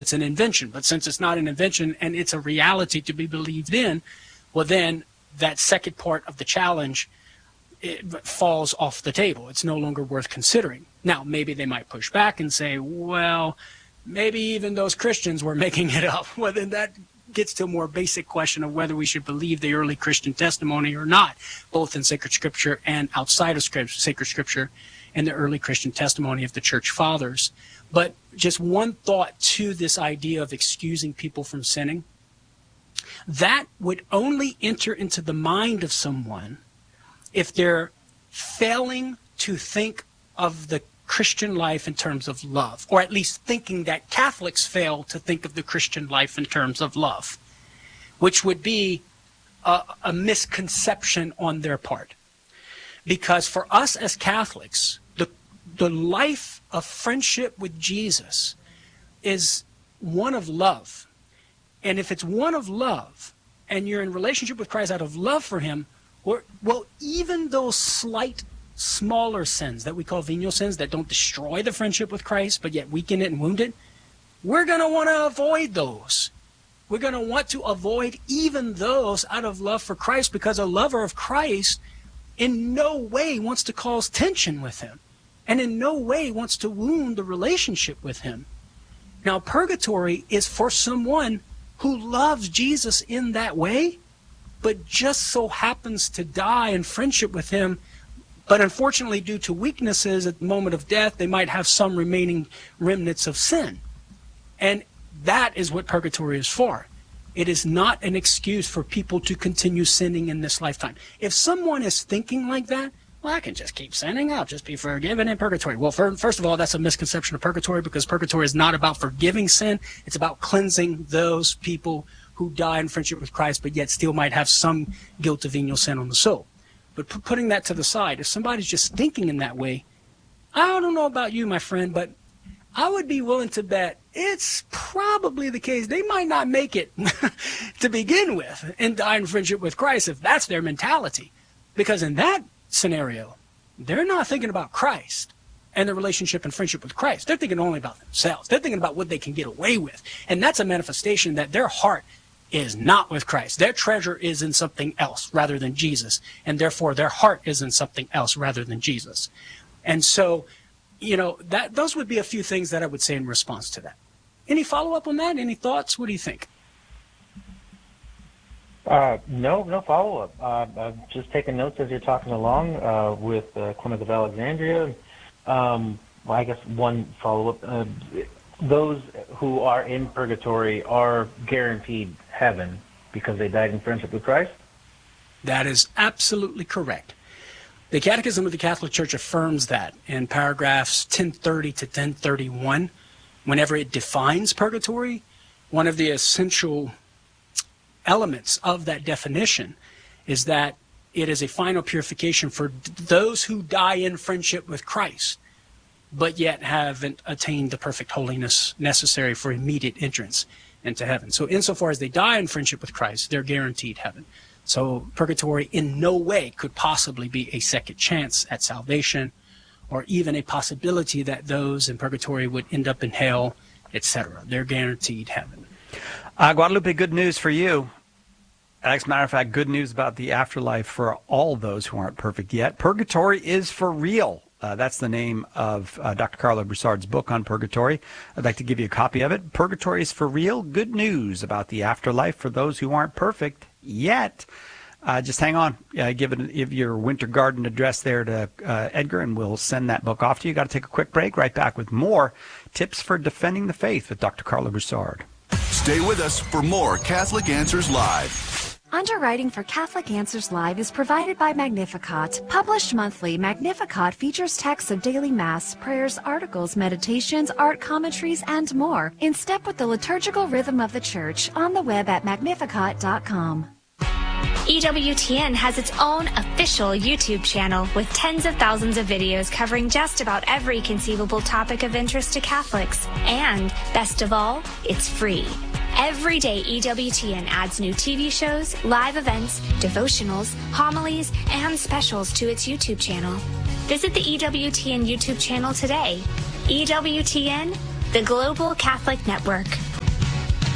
it's an invention. But since it's not an invention and it's a reality to be believed in, well, then that second part of the challenge, it falls off the table. It's no longer worth considering. Now, maybe they might push back and say, well, maybe even those Christians were making it up. Well, then that gets to a more basic question of whether we should believe the early Christian testimony or not, both in sacred scripture and outside of sacred scripture, and the early Christian testimony of the church fathers. But just one thought to this idea of excusing people from sinning. That would only enter into the mind of someone if they're failing to think of the Christian life in terms of love, or at least thinking that Catholics fail to think of the Christian life in terms of love, which would be a misconception on their part. Because for us as Catholics, the life of friendship with Jesus is one of love. And if it's one of love, and you're in relationship with Christ out of love for him, well, even those slight, smaller sins that we call venial sins that don't destroy the friendship with Christ, but yet weaken it and wound it, we're going to want to avoid those. We're going to want to avoid even those out of love for Christ, because a lover of Christ in no way wants to cause tension with him, and in no way wants to wound the relationship with him. Now, purgatory is for someone who loves Jesus in that way, but just so happens to die in friendship with him. But unfortunately, due to weaknesses at the moment of death, they might have some remaining remnants of sin. And that is what purgatory is for. It is not an excuse for people to continue sinning in this lifetime. If someone is thinking like that, well, I can just keep sinning, I'll just be forgiven in purgatory. Well, first of all, that's a misconception of purgatory, because purgatory is not about forgiving sin. It's about cleansing those people who die in friendship with Christ, but yet still might have some guilt of venial sin on the soul. But putting that to the side, if somebody's just thinking in that way, I don't know about you, my friend, but I would be willing to bet it's probably the case they might not make it to begin with and die in friendship with Christ if that's their mentality. Because in that scenario, they're not thinking about Christ and their relationship and friendship with Christ. They're thinking only about themselves. They're thinking about what they can get away with. And that's a manifestation that their heart is not with Christ. Their treasure is in something else rather than Jesus. And therefore, their heart is in something else rather than Jesus. And so, you know, those would be a few things that I would say in response to that. Any follow-up on that? Any thoughts? What do you think? No follow-up. I'm just taking notes as you're talking along with Clement of Alexandria. Well, I guess one follow-up. Those who are in purgatory are guaranteed heaven because they died in friendship with Christ? That is absolutely correct. The Catechism of the Catholic Church affirms that in paragraphs 1030 to 1031. Whenever it defines purgatory, one of the essential elements of that definition is that it is a final purification for those who die in friendship with Christ, but yet haven't attained the perfect holiness necessary for immediate entrance into heaven. So insofar as they die in friendship with Christ, they're guaranteed heaven. So purgatory in no way could possibly be a second chance at salvation, or even a possibility that those in purgatory would end up in hell, etc. They're guaranteed heaven. Guadalupe, good news for you. As a matter of fact, good news about the afterlife for all those who aren't perfect yet. Purgatory is for real. That's the name of Dr. Carlo Broussard's book on purgatory. I'd like to give you a copy of it. Purgatory is for real. Good news about the afterlife for those who aren't perfect yet. Just hang on. Give your Winter Garden address there to Edgar, and we'll send that book off to you. Got to take a quick break. Right back with more tips for defending the faith with Dr. Carlo Broussard. Stay with us for more Catholic Answers Live. Underwriting for Catholic Answers Live is provided by Magnificat. Published monthly, Magnificat features texts of daily Mass, prayers, articles, meditations, art commentaries, and more, in step with the liturgical rhythm of the Church, on the web at magnificat.com. EWTN has its own official YouTube channel with tens of thousands of videos covering just about every conceivable topic of interest to Catholics. And, best of all, it's free. Every day, EWTN adds new TV shows, live events, devotionals, homilies, and specials to its YouTube channel. Visit the EWTN YouTube channel today. EWTN, the Global Catholic Network.